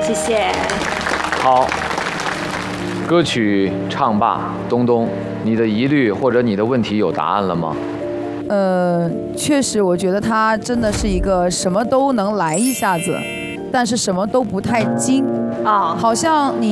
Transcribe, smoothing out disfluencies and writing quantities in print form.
谢谢。 好，歌曲唱罢，东东，你的疑虑或者你的问题有答案了吗？ 确实，我觉得他真的是一个什么都能来一下子，但是什么都不太精啊，好像你。